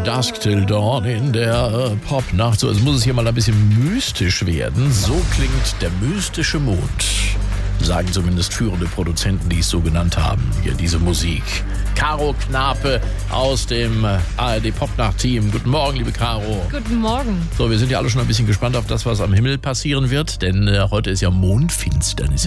Dusk Till Dawn in der Popnacht. So, jetzt muss es hier mal ein bisschen mystisch werden. So klingt der mystische Mond. Sagen zumindest führende Produzenten, die es so genannt haben. Hier diese Musik. Caro Knape aus dem ARD Popnacht-Team. Guten Morgen, liebe Caro. Guten Morgen. So, wir sind ja alle schon ein bisschen gespannt auf das, was am Himmel passieren wird. Denn heute ist ja Mondfinsternis.